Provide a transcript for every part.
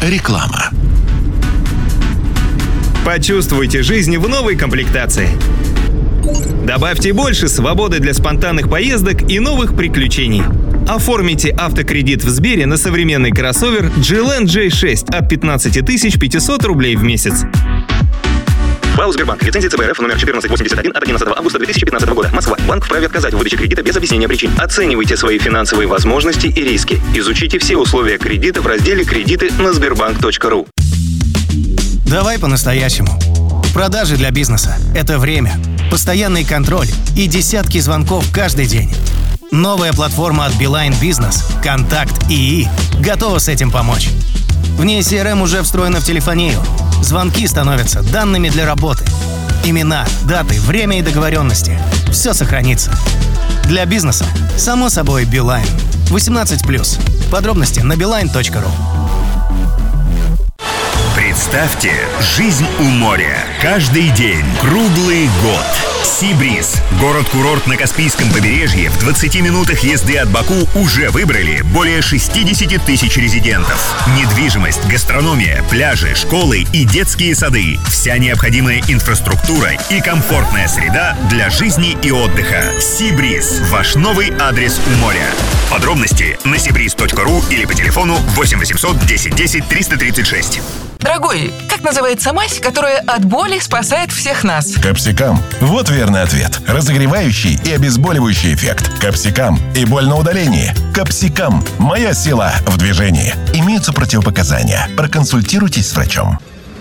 Реклама. Почувствуйте жизнь в новой комплектации. Добавьте больше свободы для спонтанных поездок и новых приключений. Оформите автокредит в Сбере на современный кроссовер G-Land J6 от 15 500 рублей в месяц. ПАО «Сбербанк». Лицензия ЦБРФ номер 1481 от 11 августа 2015 года. Москва. Банк вправе отказать в выдаче кредита без объяснения причин. Оценивайте свои финансовые возможности и риски. Изучите все условия кредита в разделе «Кредиты» на sberbank.ru. Давай по-настоящему. Продажи для бизнеса – это время, постоянный контроль и десятки звонков каждый день. Новая платформа от Beeline Business «Контакт ИИ» готова с этим помочь. В ней CRM уже встроена в телефонию. Звонки становятся данными для работы. Имена, даты, время и договоренности – все сохранится. Для бизнеса, само собой, Beeline. 18+. Подробности на beeline.ru. Представьте жизнь у моря. Каждый день, круглый год. Сибриз. Город-курорт на Каспийском побережье в 20 минутах езды от Баку уже выбрали более 60 тысяч резидентов. Недвижимость, гастрономия, пляжи, школы и детские сады. Вся необходимая инфраструктура и комфортная среда для жизни и отдыха. Сибриз. Ваш новый адрес у моря. Подробности на sibriz.ru или по телефону 8 800 10 10 336. Дорогой, как называется мазь, которая от боли спасает всех нас? Капсикам. Вот верный ответ. Разогревающий и обезболивающий эффект. Капсикам. И боль на удалении. Капсикам. Моя сила в движении. Имеются противопоказания. Проконсультируйтесь с врачом.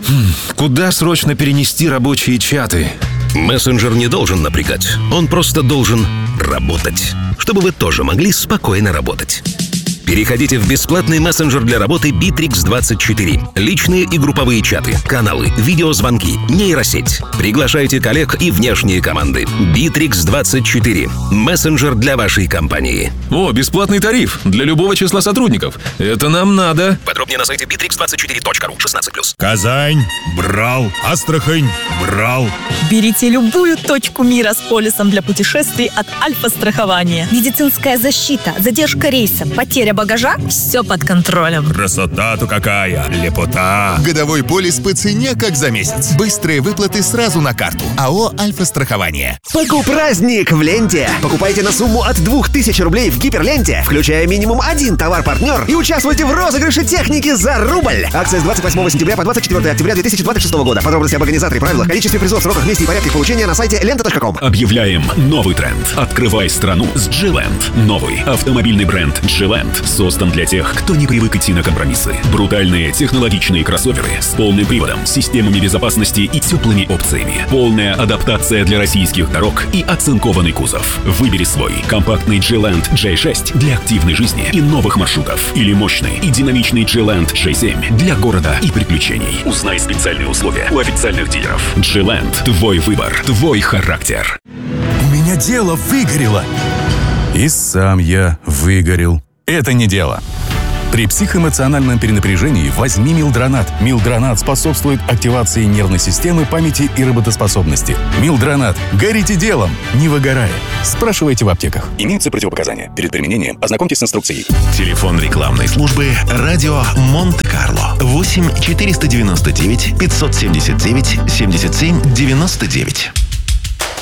Куда срочно перенести рабочие чаты? Мессенджер не должен напрягать. Он просто должен работать. Чтобы вы тоже могли спокойно работать. Переходите в бесплатный мессенджер для работы Bittrex24. Личные и групповые чаты, каналы, видеозвонки, нейросеть. Приглашайте коллег и внешние команды. Bittrex24. Мессенджер для вашей компании. О, бесплатный тариф для любого числа сотрудников. Это нам надо. Подробнее на сайте bittrex24.ru. 16+. Казань. Брал. Астрахань. Брал. Берите любую точку мира с полисом для путешествий от Альфа-страхования. Медицинская защита, задержка рейса, потеря багажа – все под контролем. Красота-то какая. Лепота. Годовой полис по цене, как за месяц. Быстрые выплаты сразу на карту. АО «Альфа-страхование». Праздник в ленте. Покупайте на сумму от 2000 рублей в гиперленте, включая минимум один товар-партнер, и участвуйте в розыгрыше техники за рубль. Акция с 28 сентября по 24 октября 2026 года. Подробности об организаторе, правилах, количестве призов, сроках, месте и порядке получения на сайте lenta.com. Объявляем новый тренд. Открывай страну с G-Land. Новый автомобильный бренд G-Land создан для тех, кто не привык идти на компромиссы. Брутальные технологичные кроссоверы с полным приводом, системами безопасности и теплыми опциями. Полная адаптация для российских дорог и оцинкованный кузов. Выбери свой компактный G-Land J6 для активной жизни и новых маршрутов. Или мощный и динамичный G-Land J7 для города и приключений. Узнай специальные условия у официальных дилеров. G-Land. Твой выбор. Твой характер. У меня дело выгорело. И сам я выгорел. Это не дело. При психоэмоциональном перенапряжении возьми Милдронат. Милдронат способствует активации нервной системы, памяти и работоспособности. Милдронат. Горите делом, не выгорая. Спрашивайте в аптеках. Имеются противопоказания. Перед применением ознакомьтесь с инструкцией. Телефон рекламной службы «Радио Монте-Карло». 8 499 579 77 99.